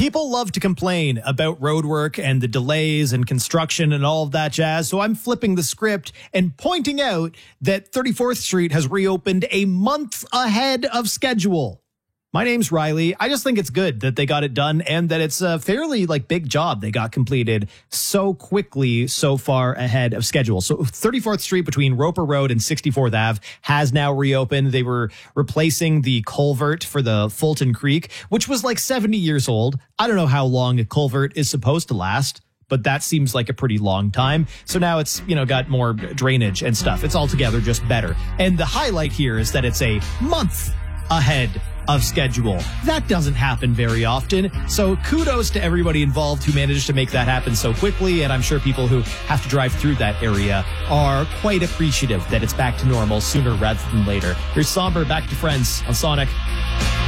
People love to complain about road work and the delays and construction and all of that jazz. So I'm flipping the script and pointing out that 34th Street has reopened a month ahead of schedule. My name's Riley. I just think it's good that they got it done and that it's a fairly big job they got completed so quickly, so far ahead of schedule. So 34th Street between Roper Road and 64th Ave has now reopened. They were replacing the culvert for the Fulton Creek, which was 70 years old. I don't know how long a culvert is supposed to last, but that seems like a pretty long time. So now it's, got more drainage and stuff. It's altogether just better. And the highlight here is that it's a month ahead of schedule. That doesn't happen very often. So kudos to everybody involved who managed to make that happen so quickly. And I'm sure people who have to drive through that area are quite appreciative that it's back to normal sooner rather than later. Here's Somber back to Friends on Sonic.